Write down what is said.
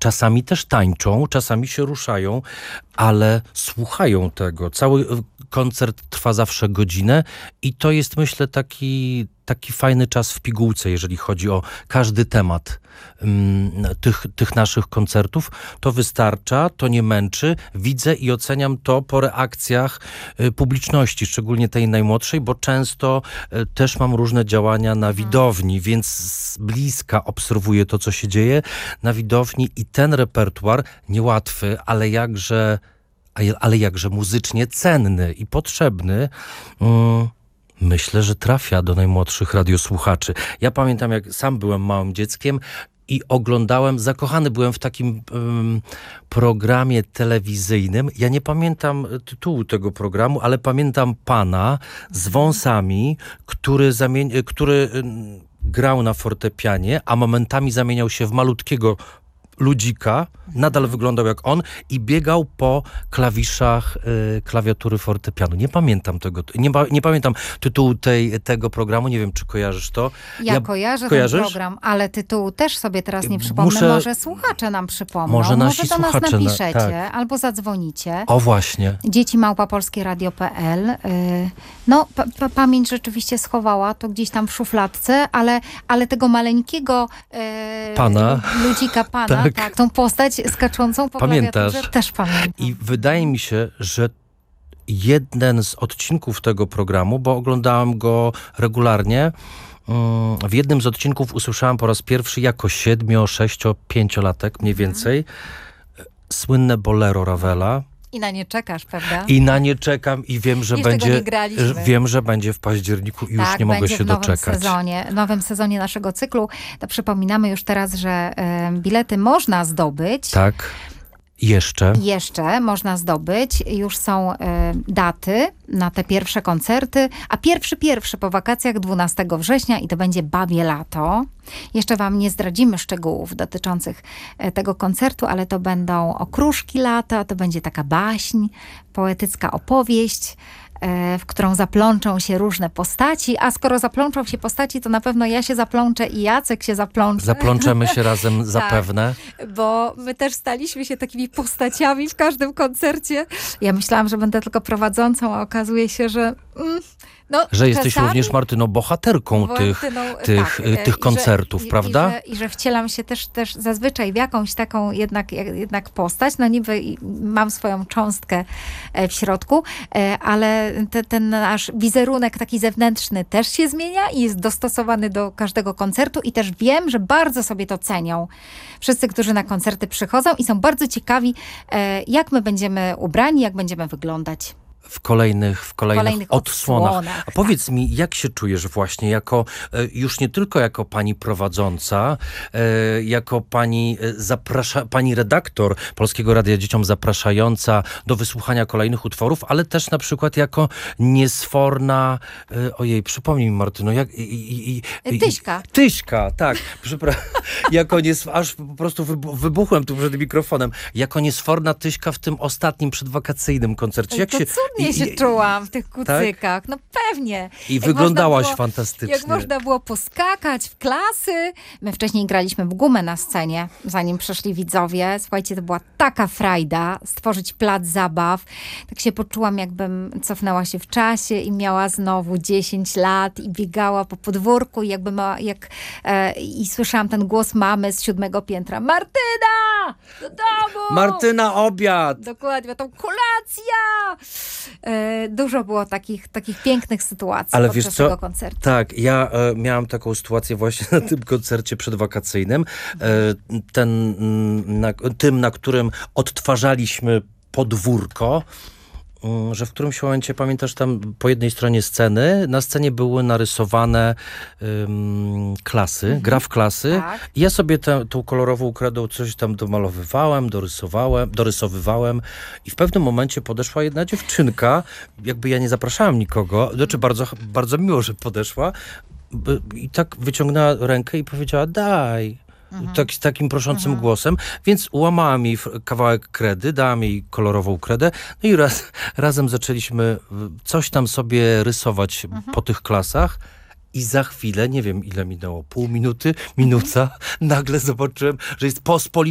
czasami też tańczą, czasami się ruszają, ale słuchają tego. Cały koncert trwa zawsze godzinę i to jest, myślę, taki fajny czas w pigułce, jeżeli chodzi o każdy temat tych naszych koncertów. To wystarcza, to nie męczy. Widzę i oceniam to po reakcjach publiczności, szczególnie tej najmłodszej, bo często też mam różne działania na widowni, więc z bliska obserwuję to, co się dzieje na widowni i ten repertuar niełatwy, ale jakże muzycznie cenny i potrzebny, myślę, że trafia do najmłodszych radiosłuchaczy. Ja pamiętam, jak sam byłem małym dzieckiem i oglądałem, zakochany byłem w takim programie telewizyjnym. Ja nie pamiętam tytułu tego programu, ale pamiętam pana z wąsami, który grał na fortepianie, a momentami zamieniał się w malutkiego ludzika, nadal wyglądał jak on i biegał po klawiszach klawiatury fortepianu. Nie pamiętam tego, nie pamiętam tytułu tego programu, nie wiem, czy kojarzysz to. Ja kojarzę ten program, ale tytułu też sobie teraz nie przypomnę. Może słuchacze nam przypomną. Może nasi do nas słuchacze napiszecie albo zadzwonicie. O właśnie. dzieci@polskieradio.pl. No, pamięć rzeczywiście schowała to gdzieś tam w szufladce, ale tego maleńkiego ludzika pana, tak, tą postać skaczącą po klawiaturze też pamiętam. I wydaje mi się, że jeden z odcinków tego programu, bo oglądałem go regularnie, w jednym z odcinków usłyszałem po raz pierwszy jako 7, 6, 5-latek mniej więcej słynne bolero Ravela. I na nie czekasz, prawda? I na nie czekam i wiem, że wiem, że będzie w październiku i już nie mogę się doczekać. W nowym sezonie naszego cyklu. To przypominamy już teraz, że bilety można zdobyć. Tak. Jeszcze można zdobyć. Już są daty na te pierwsze koncerty, a pierwszy po wakacjach 12 września i to będzie Babie Lato. Jeszcze wam nie zdradzimy szczegółów dotyczących tego koncertu, ale to będą okruszki lata, to będzie taka baśń, poetycka opowieść, w którą zaplączą się różne postaci, a skoro zaplączą się postaci, to na pewno ja się zaplączę i Jacek się zaplącze. Zaplączemy się razem zapewne. Bo my też staliśmy się takimi postaciami w każdym koncercie. Ja myślałam, że będę tylko prowadzącą, a okazuje się, że że jesteś również, Martyno, bohaterką tych koncertów, prawda? I że wcielam się też zazwyczaj w jakąś taką jednak postać. No niby mam swoją cząstkę w środku, ale ten nasz wizerunek taki zewnętrzny też się zmienia i jest dostosowany do każdego koncertu i też wiem, że bardzo sobie to cenią wszyscy, którzy na koncerty przychodzą i są bardzo ciekawi, jak my będziemy ubrani, jak będziemy wyglądać. W kolejnych odsłonach. A powiedz mi, jak się czujesz właśnie już nie tylko jako pani prowadząca, jako pani redaktor Polskiego Radia Dzieciom zapraszająca do wysłuchania kolejnych utworów, ale też na przykład jako niesforna, przypomnij mi, Martyno, Tyśka. Tyśka, tak. Aż po prostu wybuchłem tu przed mikrofonem. Jako niesforna Tyśka w tym ostatnim przedwakacyjnym koncercie. Ja się czułam w tych kucykach. Tak? No pewnie. I wyglądałaś fantastycznie. Jak można było poskakać w klasy. My wcześniej graliśmy w gumę na scenie, zanim przyszli widzowie. Słuchajcie, to była taka frajda stworzyć plac zabaw. Tak się poczułam, jakbym cofnęła się w czasie i miała znowu 10 lat i biegała po podwórku i i słyszałam ten głos mamy z 7. piętra. Martyna! Do domu! Martyna, obiad! Dokładnie, tą kolacja! Dużo było takich pięknych sytuacji podczas tego koncertu. Tak, ja miałam taką sytuację właśnie na tym koncercie przedwakacyjnym, na którym odtwarzaliśmy podwórko, że w którymś momencie, pamiętasz, tam po jednej stronie sceny, na scenie były narysowane klasy, gra w klasy. Tak. I ja sobie tą kolorową kredą coś tam domalowywałem, dorysowywałem i w pewnym momencie podeszła jedna dziewczynka, jakby ja nie zapraszałem nikogo, znaczy bardzo, bardzo miło, że podeszła i tak wyciągnęła rękę i powiedziała: daj. Z takim proszącym głosem, więc ułamałam jej kawałek kredy, dałam jej kolorową kredę, no i razem zaczęliśmy coś tam sobie rysować po tych klasach i za chwilę, nie wiem ile minęło, pół minuty, minuta, nagle zobaczyłem, że jest pospolita